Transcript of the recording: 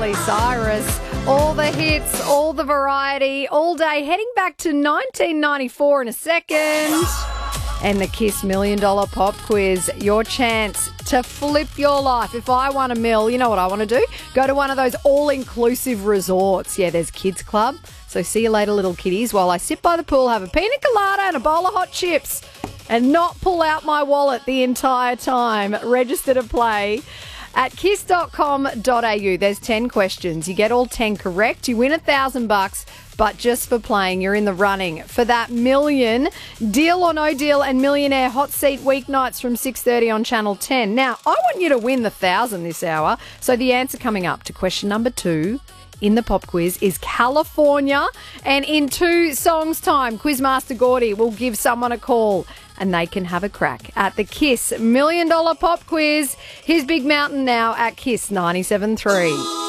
Miley Cyrus. All the hits, all the variety, all day. Heading back to 1994 in a second. And the KISS $1 Million Pop Quiz, your chance to flip your life. If I won $1 million, you know what I want to do? Go to one of those all-inclusive resorts. Yeah, there's Kids Club. So see you later, little kiddies, while I sit by the pool, have a pina colada and a bowl of hot chips and not pull out my wallet the entire time. Register to play at kiss.com.au. There's 10 questions. You get all 10 correct. You win $1,000. But just for playing, you're in the running for that $1 million. Deal or No Deal and Millionaire Hot Seat weeknights from 6:30 on Channel 10. Now, I want you to win the $1,000 this hour. So the answer coming up to question number 2 in the pop quiz is California. And in 2 songs' time, Quizmaster Gordy will give someone a call and they can have a crack at the KISS $1 Million Pop Quiz. Here's Big Mountain now at KISS 97.3.